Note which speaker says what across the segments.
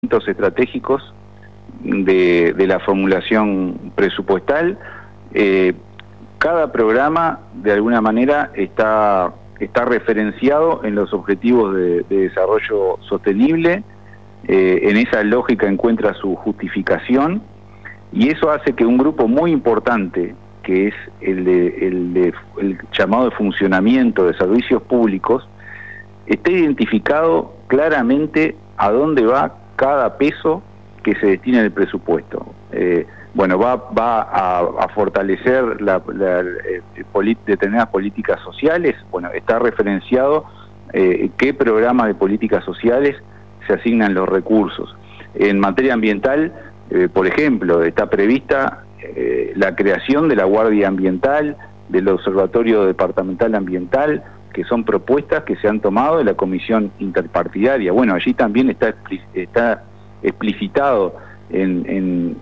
Speaker 1: estratégicos de la formulación presupuestal. Cada programa de alguna manera está referenciado en los objetivos de desarrollo sostenible. En esa lógica encuentra su justificación, y eso hace que un grupo muy importante, que es el llamado de funcionamiento de servicios públicos, esté identificado claramente a dónde va cada peso que se destina en el presupuesto. Va a fortalecer determinadas políticas sociales. Bueno, está referenciado qué programas de políticas sociales se asignan los recursos. En materia ambiental, por ejemplo, está prevista la creación de la Guardia Ambiental, del Observatorio Departamental Ambiental, que son propuestas que se han tomado de la Comisión Interpartidaria. Bueno, allí también está explicitado en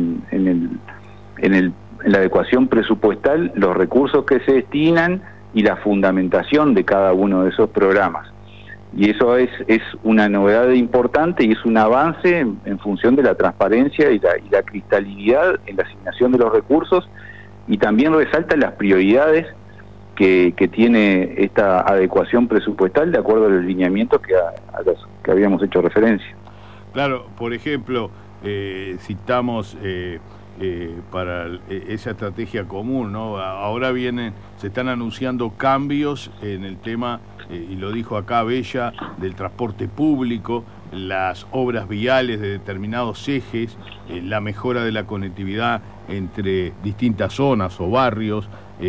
Speaker 1: la adecuación presupuestal los recursos que se destinan y la fundamentación de cada uno de esos programas. Y eso es una novedad importante, y es un avance en función de la transparencia y la cristalinidad en la asignación de los recursos, y también resalta las prioridades que tiene esta adecuación presupuestal de acuerdo a los lineamientos a los que habíamos hecho referencia.
Speaker 2: Claro, por ejemplo, citamos para esa estrategia común, ¿no? Ahora se están anunciando cambios en el tema, y lo dijo acá Bella, del transporte público, las obras viales de determinados ejes, la mejora de la conectividad entre distintas zonas o barrios,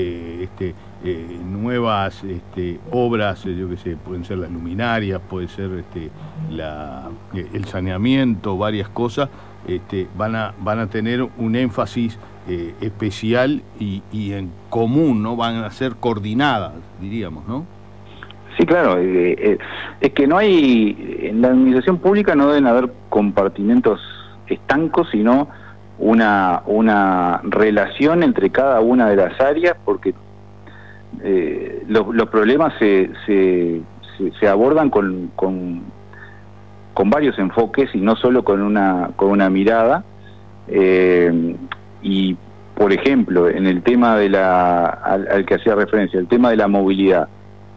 Speaker 2: nuevas obras, yo qué sé, pueden ser las luminarias, puede ser el saneamiento, varias cosas. Van a tener un énfasis especial y en común, ¿no? Van a ser coordinadas, diríamos, ¿no?
Speaker 1: Sí, claro. Es que no hay, en la administración pública no deben haber compartimentos estancos, sino una relación entre cada una de las áreas, porque los problemas se abordan con varios enfoques y no solo con una mirada. Y por ejemplo, en el tema al que hacía referencia, el tema de la movilidad,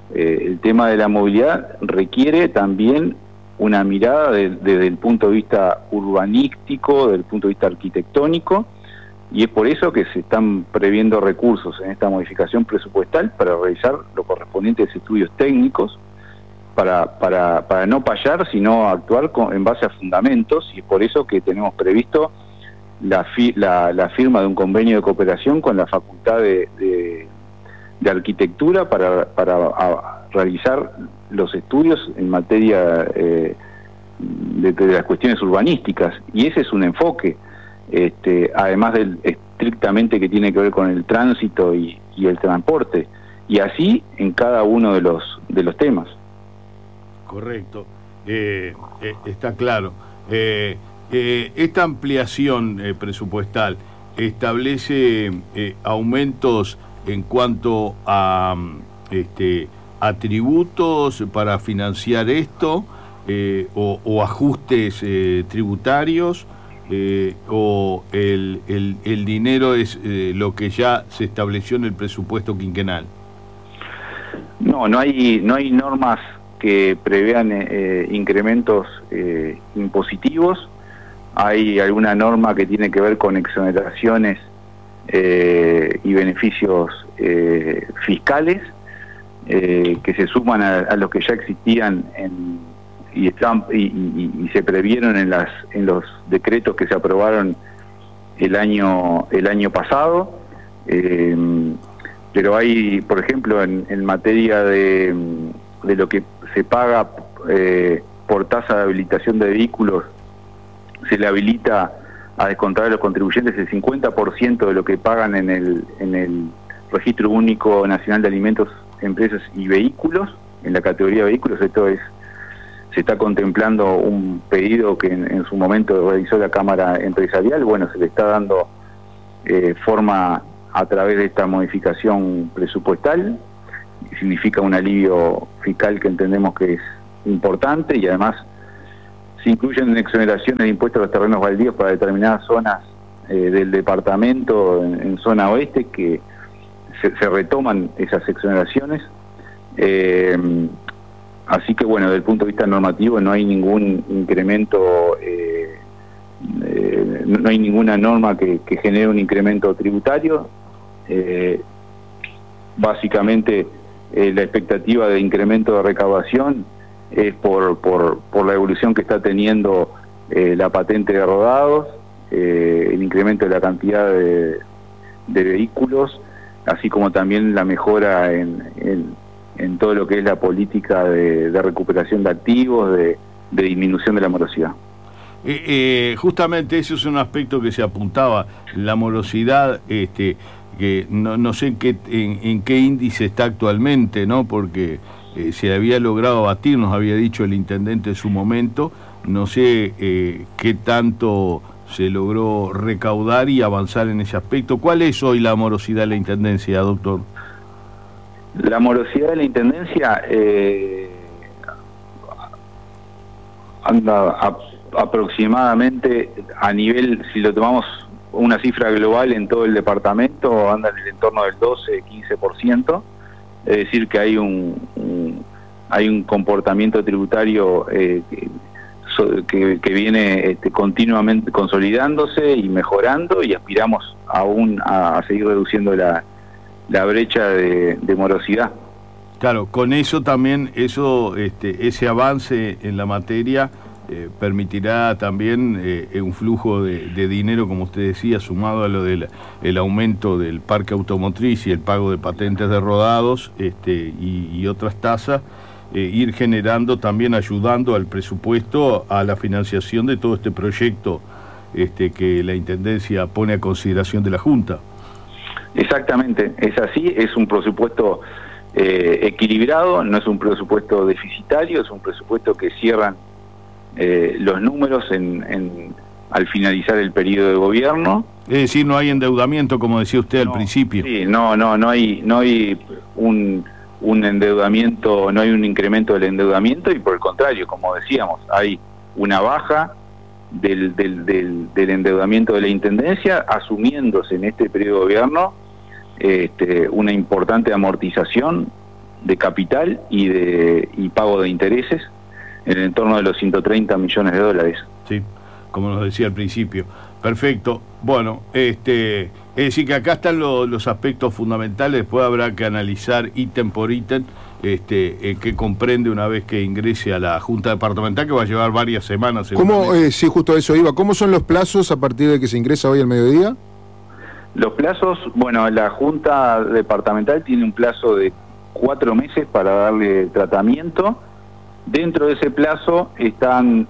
Speaker 1: requiere también una mirada desde el punto de vista urbanístico, desde el punto de vista arquitectónico, y es por eso que se están previendo recursos en esta modificación presupuestal para realizar los correspondientes estudios técnicos, para no payar, sino actuar en base a fundamentos, y es por eso que tenemos previsto la firma de un convenio de cooperación con la Facultad de Arquitectura para realizar los estudios en materia de las cuestiones urbanísticas, y ese es un enfoque, además del estrictamente que tiene que ver con el tránsito y el transporte, y así en cada uno de los temas.
Speaker 2: Correcto, está claro. Esta ampliación presupuestal establece aumentos en cuanto a tributos para financiar esto, o ajustes tributarios, o el dinero es lo que ya se estableció en el presupuesto quinquenal.
Speaker 1: No hay normas que prevean incrementos impositivos. Hay alguna norma que tiene que ver con exoneraciones y beneficios fiscales que se suman a los que ya existían y se previeron en los decretos que se aprobaron el año pasado. Pero hay, por ejemplo, en materia de lo que se paga por tasa de habilitación de vehículos, se le habilita a descontar a los contribuyentes el 50% de lo que pagan en el Registro Único Nacional de Alimentos, Empresas y Vehículos, en la categoría de vehículos. Se está contemplando un pedido que en su momento realizó la Cámara Empresarial. Bueno, se le está dando forma a través de esta modificación presupuestal. Significa un alivio fiscal que entendemos que es importante, y además se incluyen exoneraciones de impuestos a los terrenos baldíos para determinadas zonas del departamento, en zona oeste, que se retoman esas exoneraciones. Así que bueno, desde el punto de vista normativo no hay ningún incremento, no hay ninguna norma que genere un incremento tributario. Básicamente la expectativa de incremento de recaudación es por la evolución que está teniendo la patente de rodados, el incremento de la cantidad de vehículos, así como también la mejora en todo lo que es la política de recuperación de activos, de disminución de la morosidad.
Speaker 2: Justamente ese es un aspecto que se apuntaba, la morosidad, que no sé en qué índice está actualmente, ¿no? Porque se había logrado abatir, nos había dicho el intendente en su momento, no sé qué tanto se logró recaudar y avanzar en ese aspecto. ¿Cuál es hoy la morosidad de la Intendencia, doctor?
Speaker 1: La morosidad de la Intendencia anda aproximadamente a nivel, si lo tomamos una cifra global en todo el departamento, anda en el entorno del 12-15%, es decir que hay un comportamiento tributario que viene continuamente consolidándose y mejorando, y aspiramos aún a seguir reduciendo la brecha de morosidad.
Speaker 2: Claro, con eso también, ese avance en la materia permitirá también un flujo de dinero, como usted decía, sumado a lo del el aumento del parque automotriz y el pago de patentes de rodados y otras tasas, ir generando también, ayudando al presupuesto a la financiación de todo este proyecto que la Intendencia pone a consideración de la Junta.
Speaker 1: Exactamente, es así, es un presupuesto equilibrado, no es un presupuesto deficitario, es un presupuesto que cierran los números al finalizar el periodo de gobierno.
Speaker 2: Es decir, no hay endeudamiento, como decía usted al principio.
Speaker 1: Sí, no hay un endeudamiento, no hay un incremento del endeudamiento, y por el contrario, como decíamos, hay una baja del endeudamiento de la Intendencia, asumiéndose en este periodo de gobierno una importante amortización de capital y pago de intereses en el entorno de los 130 millones de dólares.
Speaker 2: Sí, como nos decía al principio. Perfecto. Bueno, es decir que acá están los aspectos fundamentales, después habrá que analizar ítem por ítem que comprende una vez que ingrese a la Junta Departamental, que va a llevar varias semanas.
Speaker 3: ¿Cómo, sí, justo eso iba, ¿cómo son los plazos a partir de que se ingresa hoy al mediodía?
Speaker 1: Los plazos, bueno, la Junta Departamental tiene un plazo de 4 meses para darle tratamiento. Dentro de ese plazo tiene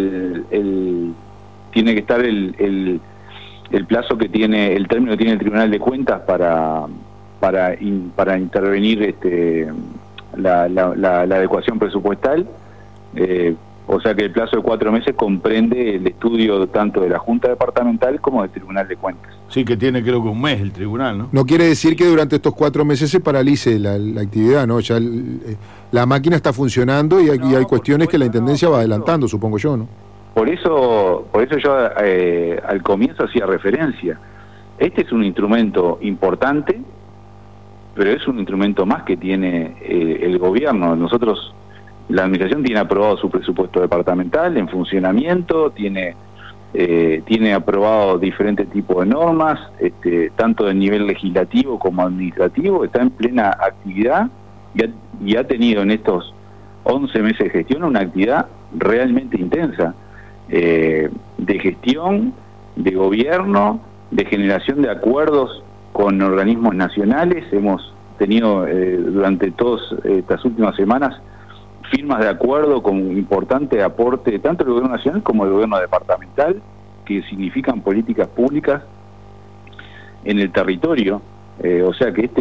Speaker 1: que estar el plazo que tiene, el término que tiene el Tribunal de Cuentas para intervenir la adecuación presupuestal, o sea que el plazo de 4 meses comprende el estudio tanto de la Junta Departamental como del Tribunal de Cuentas.
Speaker 2: Sí, que tiene creo que un mes el tribunal, ¿no?
Speaker 3: No quiere decir que durante estos 4 meses se paralice la actividad, ¿no? Ya la máquina está funcionando y hay cuestiones que la Intendencia va adelantando, supongo yo, ¿no?
Speaker 1: Por eso yo al comienzo hacía referencia. Este es un instrumento importante, pero es un instrumento más que tiene el gobierno. Nosotros, la administración tiene aprobado su presupuesto departamental en funcionamiento, tiene aprobado diferentes tipos de normas, tanto de nivel legislativo como administrativo, está en plena actividad y ha tenido en estos 11 meses de gestión una actividad realmente intensa de gestión, de gobierno, de generación de acuerdos con organismos nacionales. Hemos tenido durante todas estas últimas semanas firmas de acuerdo con importante aporte tanto del gobierno nacional como del gobierno departamental, que significan políticas públicas en el territorio, o sea que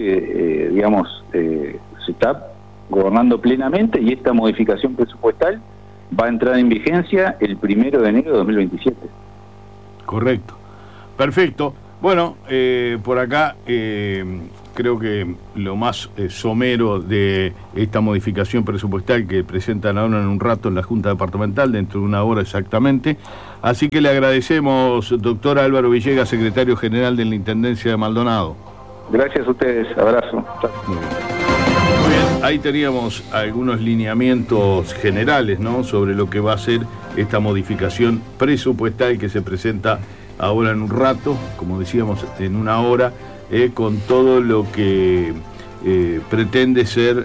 Speaker 1: se está gobernando plenamente, y esta modificación presupuestal va a entrar en vigencia el 1 de enero de 2027.
Speaker 2: Correcto. Perfecto. Bueno, por acá creo que lo más somero de esta modificación presupuestal que presentan ahora en un rato en la Junta Departamental, dentro de una hora exactamente. Así que le agradecemos, doctor Álvaro Villegas, secretario general de la Intendencia de Maldonado.
Speaker 1: Gracias a ustedes, abrazo.
Speaker 2: Muy bien, ahí teníamos algunos lineamientos generales, ¿no?, sobre lo que va a ser esta modificación presupuestal que se presenta ahora en un rato, como decíamos, en una hora, con todo lo que pretende ser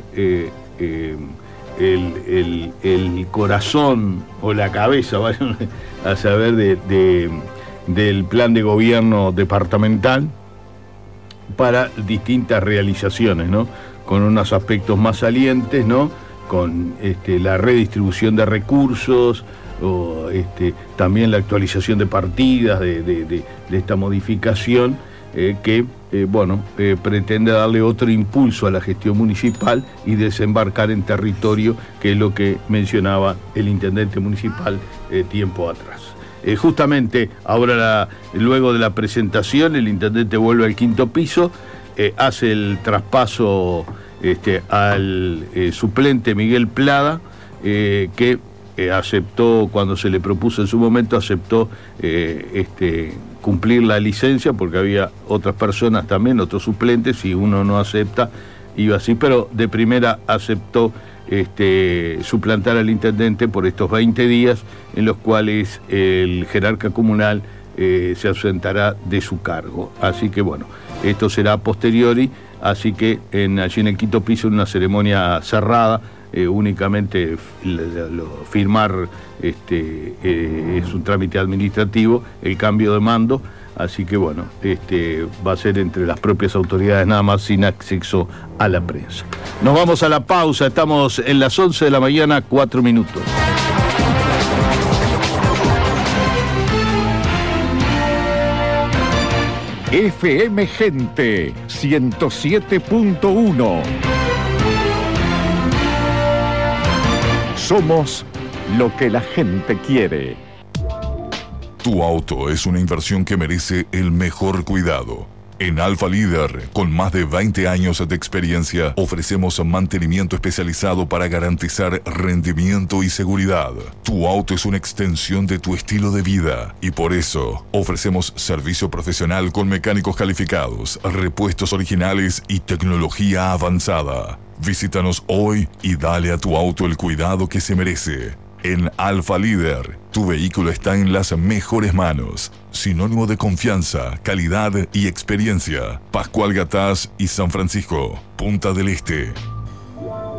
Speaker 2: el corazón o la cabeza, vayan a saber, del plan de gobierno departamental para distintas realizaciones, ¿no?, con unos aspectos más salientes, ¿no?, con la redistribución de recursos, o también la actualización de partidas de esta modificación que pretende darle otro impulso a la gestión municipal y desembarcar en territorio, que es lo que mencionaba el intendente municipal tiempo atrás. Justamente ahora, luego de la presentación, el intendente vuelve al 5º piso, hace el traspaso al suplente Miguel Plada, que aceptó, cuando se le propuso en su momento, aceptó cumplir la licencia, porque había otras personas también, otros suplentes, si uno no acepta, iba así, pero de primera aceptó suplantar al intendente por estos 20 días en los cuales el jerarca comunal se ausentará de su cargo. Así que bueno, esto será a posteriori, así que allí en el 5º piso, en una ceremonia cerrada, únicamente firmar es un trámite administrativo, el cambio de mando, así que bueno, va a ser entre las propias autoridades nada más, sin acceso a la prensa. Nos vamos a la pausa, estamos en las 11 de la mañana, 4 minutos.
Speaker 4: FM Gente 107.1. Somos lo que la gente quiere.
Speaker 5: Tu auto es una inversión que merece el mejor cuidado. En Alfa Líder, con más de 20 años de experiencia, ofrecemos mantenimiento especializado para garantizar rendimiento y seguridad. Tu auto es una extensión de tu estilo de vida y por eso ofrecemos servicio profesional con mecánicos calificados, repuestos originales y tecnología avanzada. Visítanos hoy y dale a tu auto el cuidado que se merece. En Alfa Líder, tu vehículo está en las mejores manos. Sinónimo de confianza, calidad y experiencia. Pascual Gatás y San Francisco, Punta del Este.